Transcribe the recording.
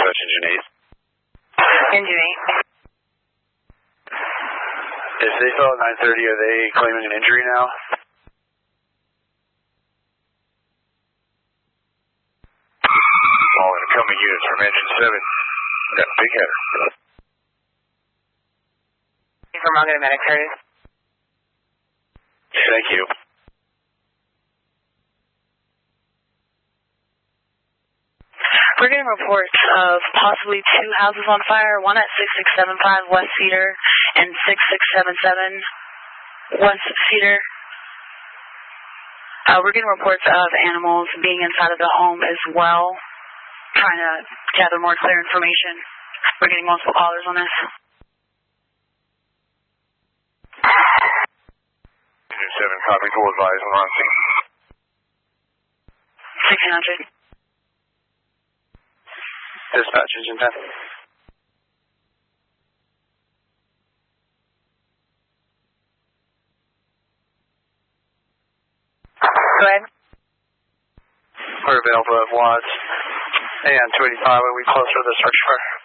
Dispatch Engine 8. Engine 8. If they fell at 9:30, are they claiming an injury now? All incoming units from Engine 7. Got a big header. From Mongo Medic Service. Thank you. We're getting reports of possibly 2 houses on fire, one at 6675 West Cedar and 6677 West Cedar. We're getting reports of animals being inside of the home as well, trying to gather more clear information. We're getting multiple callers on this. Engine 7, copy, go advise on on scene. 1600. Dispatch Engine 10. Go ahead. We're available at Watts and 285. Are we closer to the search for?